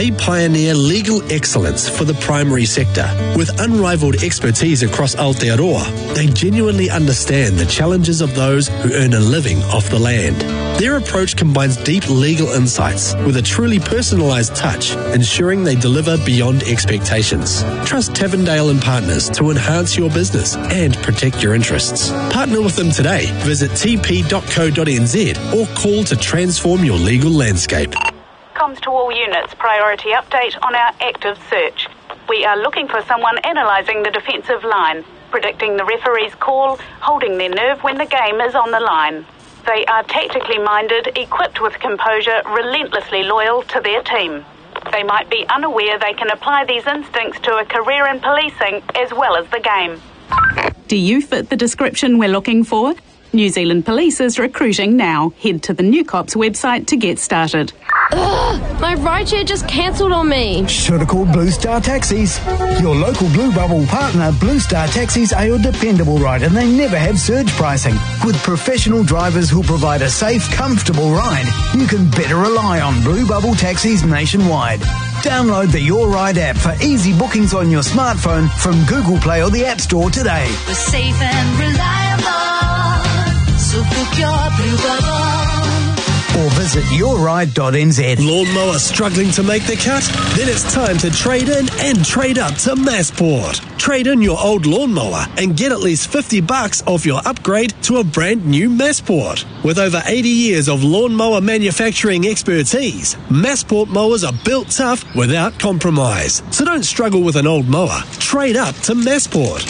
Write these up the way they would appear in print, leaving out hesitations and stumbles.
They pioneer legal excellence for the primary sector. With unrivaled expertise across Aotearoa, they genuinely understand the challenges of those who earn a living off the land. Their approach combines deep legal insights with a truly personalised touch, ensuring they deliver beyond expectations. Trust Tavendale & Partners to enhance your business and protect your interests. Partner with them today. Visit tp.co.nz or call to transform your legal landscape. Comms to all units, priority update on our active search. We are looking for someone analysing the defensive line, predicting the referee's call, holding their nerve when the game is on the line. They are tactically minded, equipped with composure, relentlessly loyal to their team. They might be unaware they can apply these instincts to a career in policing as well as the game. Do you fit the description we're looking for? New Zealand Police is recruiting now. Head to the New Cops website to get started. Ugh, my rideshare just cancelled on me. Should've called Blue Star Taxis. Your local Blue Bubble partner, Blue Star Taxis, are your dependable ride, and they never have surge pricing. With professional drivers who'll provide a safe, comfortable ride, you can better rely on Blue Bubble Taxis nationwide. Download the Your Ride app for easy bookings on your smartphone from Google Play or the App Store today. We're safe and reliable, so book your Blue Bubble. Or visit yourride.nz. Lawnmower struggling to make the cut? Then it's time to trade in and trade up to Massport. Trade in your old lawnmower and get at least $50 off your upgrade to a brand new Massport. With over 80 years of lawnmower manufacturing expertise, Massport mowers are built tough without compromise. So don't struggle with an old mower. Trade up to Massport.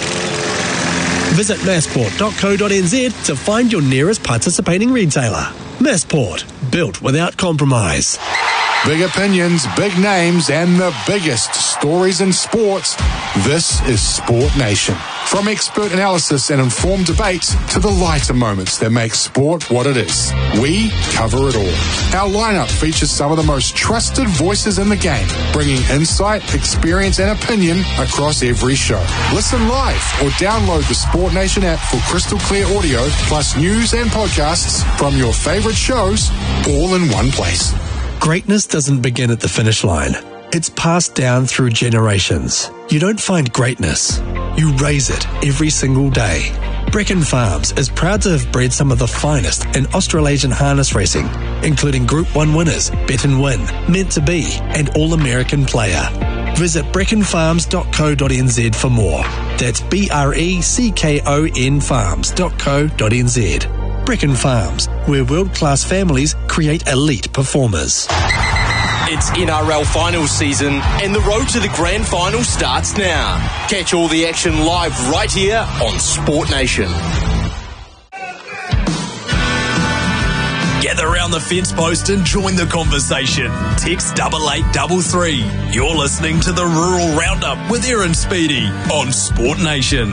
Visit massport.co.nz to find your nearest participating retailer. Massport, built without compromise. Big opinions, big names, and the biggest stories in sports. This is Sport Nation. From expert analysis and informed debates to the lighter moments that make sport what it is, we cover it all. Our lineup features some of the most trusted voices in the game, bringing insight, experience, and opinion across every show. Listen live or download the Sport Nation app for crystal clear audio, plus news and podcasts from your favorite shows, all in one place. Greatness doesn't begin at the finish line. It's passed down through generations. You don't find greatness. You raise it every single day. Brecon Farms is proud to have bred some of the finest in Australasian harness racing, including Group 1 winners, Bet and Win, Meant to Be, and All-American Player. Visit brecconfarms.co.nz for more. That's BRECKON farms.co.nz. Brecon Farms, where world-class families create elite performers. It's NRL finals season, and the road to the grand final starts now. Catch all the action live right here on Sport Nation. Gather around the fence post and join the conversation. Text 8833. You're listening to the Rural Roundup with Aaron Speedy on Sport Nation.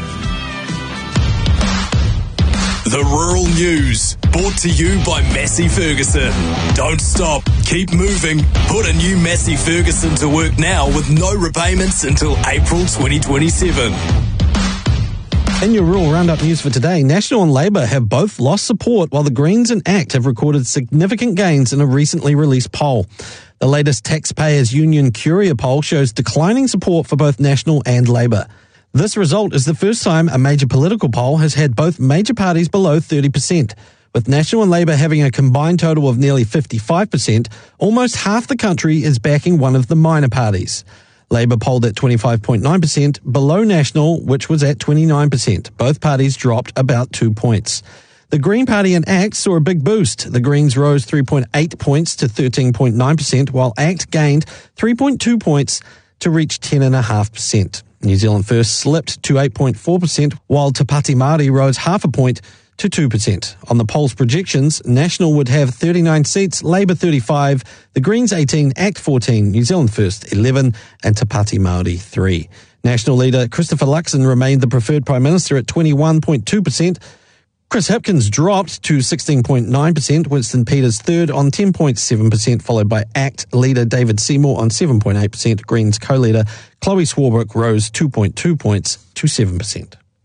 The Rural News, brought to you by Massey Ferguson. Don't stop, keep moving. Put a new Massey Ferguson to work now with no repayments until April 2027. In your Rural Roundup news for today, National and Labour have both lost support while the Greens and ACT have recorded significant gains in a recently released poll. The latest Taxpayers Union Curia poll shows declining support for both National and Labour. This result is the first time a major political poll has had both major parties below 30%. With National and Labour having a combined total of nearly 55%, almost half the country is backing one of the minor parties. Labour polled at 25.9%, below National, which was at 29%. Both parties dropped about 2 points. The Green Party and ACT saw a big boost. The Greens rose 3.8 points to 13.9%, while ACT gained 3.2 points to reach 10.5%. New Zealand First slipped to 8.4%, while Te Pāti Māori rose half a point to 2%. On the poll's projections, National would have 39 seats, Labour 35, the Greens 18, ACT 14, New Zealand First 11, and Te Pāti Māori 3. National leader Christopher Luxon remained the preferred Prime Minister at 21.2%. Chris Hipkins dropped to 16.9%, Winston Peters third on 10.7%, followed by ACT leader David Seymour on 7.8%. Greens co-leader Chloe Swarbrick rose 2.2 points to 7%.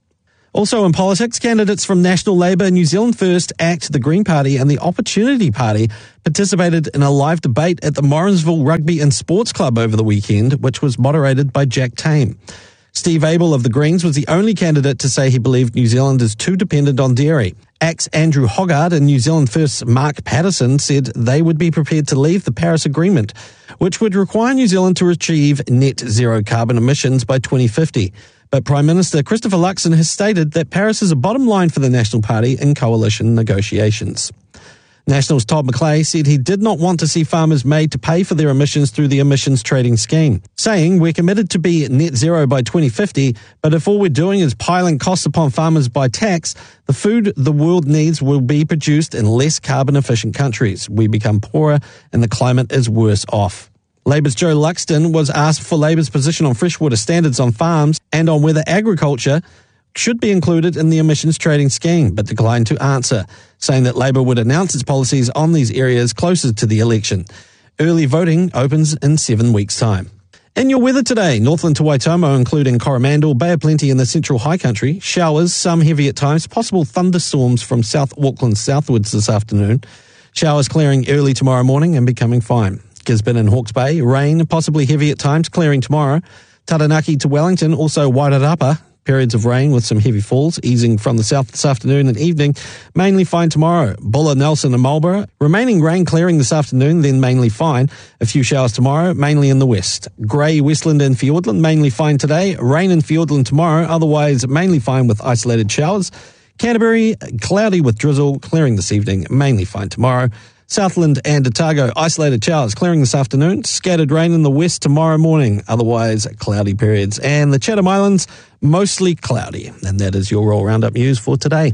Also in politics, candidates from National Labour, New Zealand First, ACT, the Green Party and the Opportunity Party participated in a live debate at the Morrinsville Rugby and Sports Club over the weekend, which was moderated by Jack Tame. Steve Abel of the Greens was the only candidate to say he believed New Zealand is too dependent on dairy. ACT's Andrew Hoggard and New Zealand First's Mark Patterson said they would be prepared to leave the Paris Agreement, which would require New Zealand to achieve net zero carbon emissions by 2050. But Prime Minister Christopher Luxon has stated that Paris is a bottom line for the National Party in coalition negotiations. Nationals' Todd McClay said he did not want to see farmers made to pay for their emissions through the emissions trading scheme, saying we're committed to be net zero by 2050, but if all we're doing is piling costs upon farmers by tax, the food the world needs will be produced in less carbon efficient countries. We become poorer and the climate is worse off. Labour's Joe Luxton was asked for Labour's position on freshwater standards on farms and on whether agriculture should be included in the emissions trading scheme, but declined to answer, saying that Labour would announce its policies on these areas closer to the election. Early voting opens in 7 weeks' time. In your weather today, Northland to Waitomo, including Coromandel, Bay of Plenty in the central high country, showers, some heavy at times, possible thunderstorms from South Auckland southwards this afternoon. Showers clearing early tomorrow morning and becoming fine. Gisborne and Hawke's Bay, rain, possibly heavy at times, clearing tomorrow. Taranaki to Wellington, also Wairarapa, periods of rain with some heavy falls, easing from the south this afternoon and evening, mainly fine tomorrow. Bulla, Nelson and Marlborough, remaining rain clearing this afternoon, then mainly fine. A few showers tomorrow, mainly in the west. Grey, Westland and Fiordland, mainly fine today. Rain in Fiordland tomorrow, otherwise mainly fine with isolated showers. Canterbury, cloudy with drizzle, clearing this evening, mainly fine tomorrow. Southland and Otago, isolated showers clearing this afternoon. Scattered rain in the west tomorrow morning, otherwise cloudy periods. And the Chatham Islands, mostly cloudy. And that is your Roll Roundup news for today.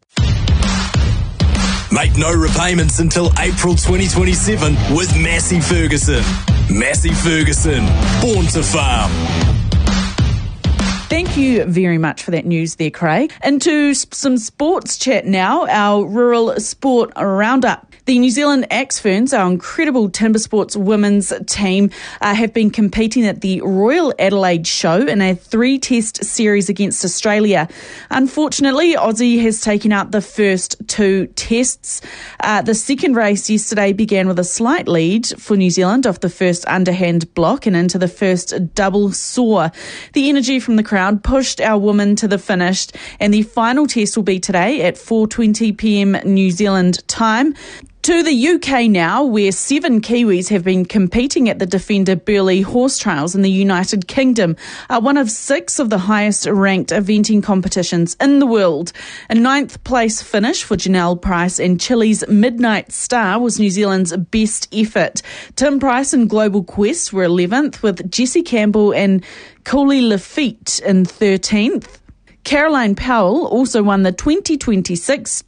Make no repayments until April 2027 with Massey Ferguson. Massey Ferguson, born to farm. Thank you very much for that news there, Craig. Into some sports chat now, our Rural Sport Roundup. The New Zealand Axe Ferns, our incredible timber sports women's team, have been competing at the Royal Adelaide Show in a 3-test series against Australia. Unfortunately, Aussie has taken out the first 2 tests. The second race yesterday began with a slight lead for New Zealand off the first underhand block and into the first double saw. The energy from the crowd pushed our women to the finish, and the final test will be today at 4:20 p.m. New Zealand time. To the UK now, where 7 Kiwis have been competing at the Defender Burleigh Horse Trials in the United Kingdom, one of 6 of the highest ranked eventing competitions in the world. A 9th place finish for Janelle Price and Chile's Midnight Star was New Zealand's best effort. Tim Price and Global Quest were 11th, with Jessie Campbell and Cooley Lafitte in 13th. Caroline Powell also won the 2026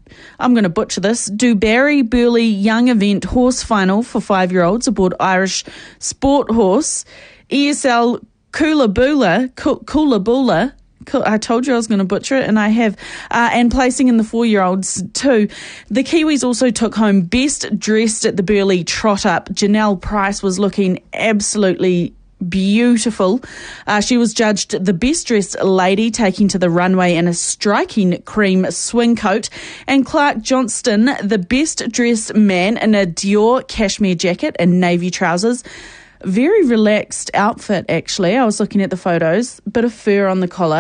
Dubarry Burleigh Young Event Horse Final for 5-year-olds aboard Irish Sport Horse. ESL Coolaboola, I told you I was going to butcher it, and I have, and placing in the 4-year-olds too. The Kiwis also took home best dressed at the Burleigh Trot Up. Janelle Price was looking absolutely beautiful. She was judged the best dressed lady, taking to the runway in a striking cream swing coat, and Clark Johnston the best dressed man in a Dior cashmere jacket and navy trousers. Very relaxed outfit, actually. I was looking at the photos, bit of fur on the collar.